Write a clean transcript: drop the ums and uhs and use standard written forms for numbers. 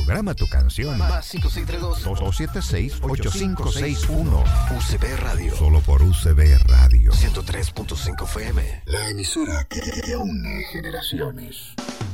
Programa tu canción. Más 562-276-8561. UCB Radio. Solo por UCB Radio. 103.5 FM. La emisora que une generaciones.